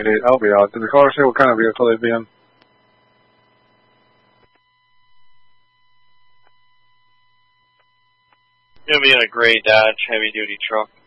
I'll be out. Did the caller say what kind of vehicle they'd be in? It'll be in a gray Dodge heavy-duty truck.